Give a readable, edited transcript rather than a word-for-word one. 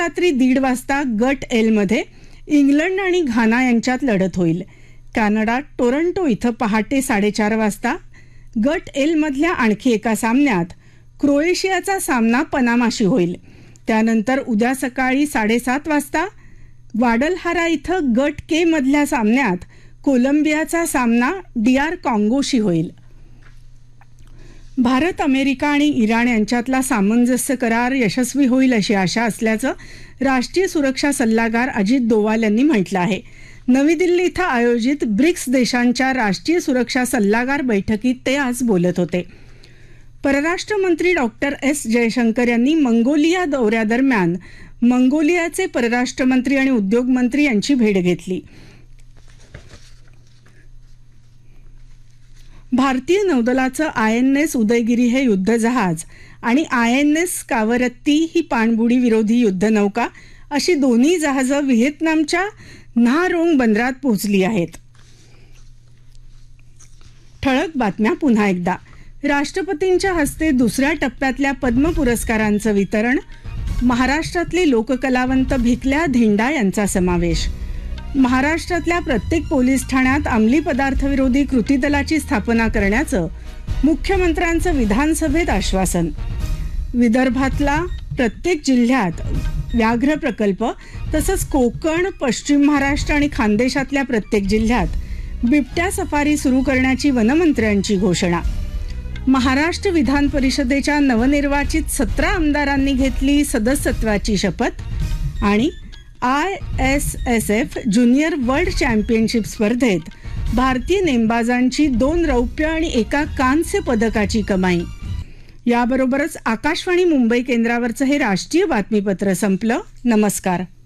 रात्री 1:30 वाजता गट एल मध्ये इंग्लंड आणि घाना यांच्यात लढत होईल. कॅनडात टोरंटो इथं पहाटे 4:30 वाजता गट एल मधल्या आणखी एका सामन्यात क्रोएशियाचा सामना पनामाशी होईल. त्यानंतर उद्या सकाळी 7:30 वाजता ग्वाडलहारा इथं गट के मधल्या सामन्यात कोलंबियाचा सामना DR कॉंगोशी होईल. भारत, अमेरिका आणि इराण यांच्यातला सामंजस्य करार यशस्वी होईल अशी आशा असल्याचं राष्ट्रीय सुरक्षा सल्लागार अजित डोवाल यांनी म्हटलं आहे. नवी दिल्ली इथं आयोजित ब्रिक्स देशांच्या राष्ट्रीय सुरक्षा सल्लागार बैठकीत ते आज बोलत होते. परराष्ट्र मंत्री डॉक्टर S जयशंकर यांनी मंगोलिया दौऱ्यादरम्यान मंगोलियाचे परराष्ट्र मंत्री आणि उद्योग मंत्री यांची भेट घेतली. भारतीय नौदलाचं INS उदयगिरी हे युद्धजहाज आणि INS कावरत्ती ही पाणबुडी विरोधी युद्धनौका अशी दोन्ही जहाजं व्हिएतनामच्या न्हा रोंग बंदरात पोहोचली आहेत. ठळक बातम्या पुन्हा एकदा. राष्ट्रपतींच्या हस्ते दुसऱ्या टप्प्यातल्या पद्म पुरस्कारांचं वितरण. महाराष्ट्रातले लोककलावंत भिकल्या धिंडा यांचा समावेश. महाराष्ट्रातल्या प्रत्येक पोलीस ठाण्यात अंमली पदार्थ विरोधी कृती दलाची स्थापना करण्याचं मुख्यमंत्र्यांचं विधानसभेत आश्वासन. विदर्भातला प्रत्येक जिल्ह्यात व्याघ्र प्रकल्प तसंच कोकण, पश्चिम महाराष्ट्र आणि खानदेशातल्या प्रत्येक जिल्ह्यात बिबट्या सफारी सुरू करण्याची वनमंत्र्यांची घोषणा. महाराष्ट्र विधान परिषदेच्या नवनिर्वाचित 17 आमदारांनी घेतली सदस्यत्वाची शपथ. आणि ISSF ज्युनियर वर्ल्ड चॅम्पियनशिप स्पर्धेत भारतीय नेमबाजांची 2 रौप्य आणि 1 कांस्य पदकाची कमाई. याबरोबरच आकाशवाणी मुंबई केंद्रावरचं हे राष्ट्रीय बातमीपत्र संपलं. नमस्कार.